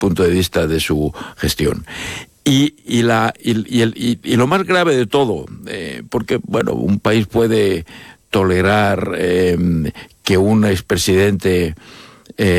punto de vista de su gestión. Y lo más grave de todo, porque, bueno, un país puede tolerar que un expresidente